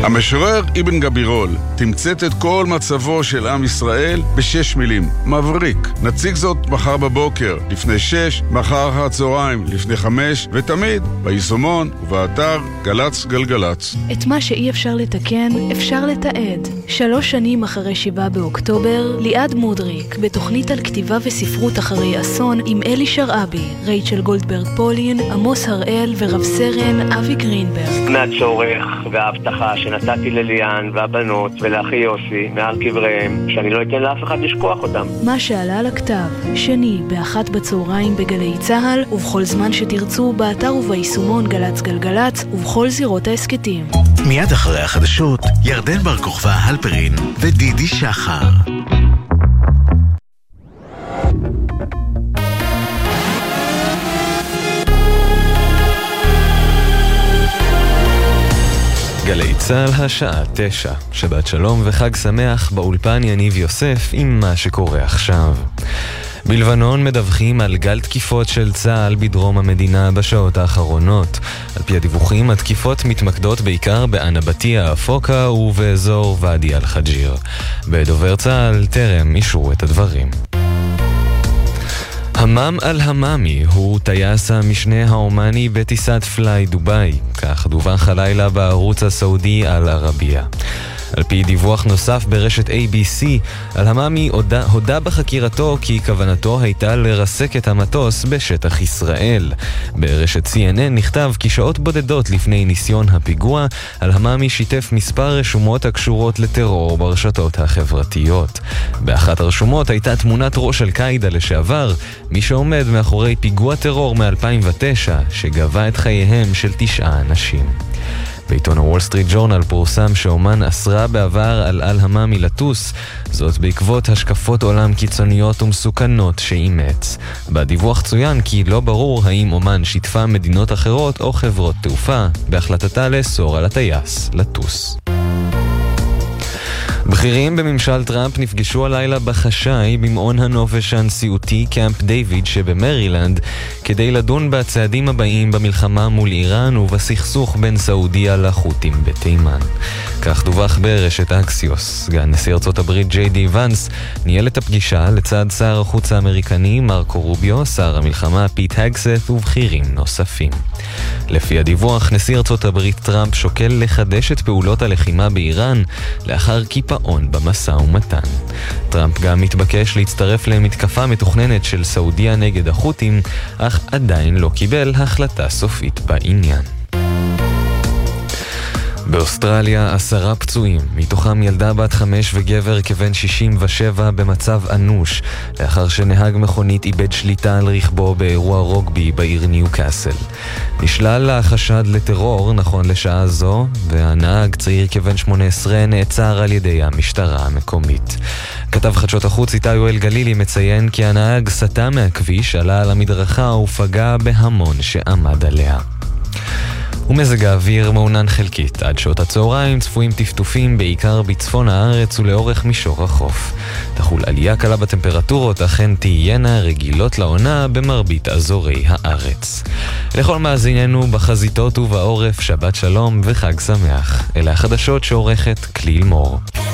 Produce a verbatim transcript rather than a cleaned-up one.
המשורר אבן גבירול תמצת את כל מצבו של עם ישראל בשש מילים. מבריק. נציג זאת מחר בבוקר, לפני שש, מחר אחר הצהריים, לפני חמש, ותמיד ביישומון ובאתר גלץ גלגלץ. את מה שאי אפשר לתקן, אפשר לתעד. שלוש שנים אחרי שבעה באוקטובר, ליעד מודריק, בתוכנית על כתיבה וספרות אחרי אסון עם אלי שרעבי, רייצ'ל גולדברג פולין, עמוס הראל ורב סרן אבי גרינברג. מהצורך וההבטחה שנתתי לליאן והבנות ולאחי יוסי מעל קבריהם, שאני לא אתן לאף אחד לשכוח אותם. מה שעלה על הכתב, שני באחת בצהריים בגלי צהל, ובכל זמן שתרצו באתר וביישומון גלץ גלגלץ, ובכל זירות העסקתים. מיד אחרי החדשות, ירדן בר כוכבא הלפרין ודידי שחר. גלי צהל השעה תשע, שבת שלום וחג שמח, באולפן יניב יוסף עם מה שקורה עכשיו. בלבנון מדווחים על גל תקיפות של צה"ל בדרום המדינה בשעות האחרונות. על פי הדיווחים, התקיפות מתמקדות בעיקר באנבטיה, אפוקה ובאזור ואדי אל-חג'יר. בדובר צה"ל טרם אישרו את הדברים. המם אל-המאמי הוא טייס המשנה האומני בטיסת פליי דוביי, כך דווח הלילה בערוץ הסעודי אל-ערבייה. על פי דיווח נוסף ברשת איי בי סי, אל-המאמי הודה, הודה בחקירתו כי כוונתו הייתה לרסק את המטוס בשטח ישראל. ברשת סי אן אן נכתב כי שעות בודדות לפני ניסיון הפיגוע, אל-המאמי שיתף מספר רשומות הקשורות לטרור ברשתות החברתיות. באחת הרשומות הייתה תמונת ראש אל-קאידה לשעבר, מי שעומד מאחורי פיגוע טרור מ-אלפיים ותשע שגבה את חייהם של תשעה אנשים. בעיתון הוול סטריט ג'ורנל פורסם שאומן אסרה בעבר על אל-המאמי לטוס, זאת בעקבות השקפות עולם קיצוניות ומסוכנות שאימץ. בדיווח צוין כי לא ברור האם אומן שיתפה מדינות אחרות או חברות תעופה בהחלטתה לאסור על הטייס לטוס. בכירים בממשל טראמפ נפגשו הלילה בחשאי במעון הנופש הנשיאותי קמפ דיוויד שבמרילנד כדי לדון בצעדים הבאים במלחמה מול איראן ובסכסוך בין סעודיה לחות'ים בתימן. כך דווח ברשת אקסיוס. סגן נשיא ארצות הברית ג'יי די ונס ניהל את הפגישה לצד שר החוץ האמריקני מרקו רוביו, שר המלחמה פיט הגסת ובכירים נוספים. לפי הדיווח, נשיא ארצות הברית טראמפ שוקל לחדש את פעולות הלחימה באיראן לאחר קיפאון במשא ומתן. טראמפ גם מתבקש להצטרף למתקפה מתוכננת של סעודיה נגד החות'ים, אך עדיין לא קיבל החלטה סופית בעניין. באוסטרליה עשרה פצועים, מתוכם ילדה בת חמש וגבר כבן שישים ושבע במצב אנוש, לאחר שנהג מכונית איבד שליטה על רכבו באירוע רוגבי בעיר ניוקאסל. נשלל החשד לטרור נכון לשעה זו, והנהג צעיר כבן שמונה עשרה נעצר על ידי המשטרה המקומית. כתב חדשות החוץ איתי יואל גלילי מציין כי הנהג סטה מהכביש, עלה על המדרכה ופגע בהמון שעמד עליה. ומזג האוויר מעונן חלקית. עד שעות הצהריים צפויים טפטופים בעיקר בצפון הארץ ולאורך מישור החוף. תחול עלייה קלה בטמפרטורות, אכן תהיינה רגילות לעונה במרבית אזורי הארץ. לכל מאזיננו בחזיתות ובעורף, שבת שלום וחג שמח. אלה החדשות שעורכת כליל מור.